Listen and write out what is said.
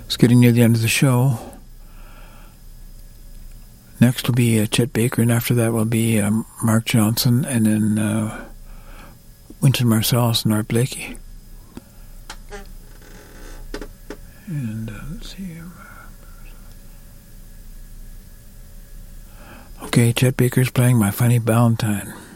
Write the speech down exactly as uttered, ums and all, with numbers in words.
It's getting near the end of the show. Next will be uh, Chet Baker, and after that will be um, Mark Johnson, and then uh, Wynton Marsalis and Art Blakey. And uh, let's see. Okay, Chet Baker's playing My Funny Valentine.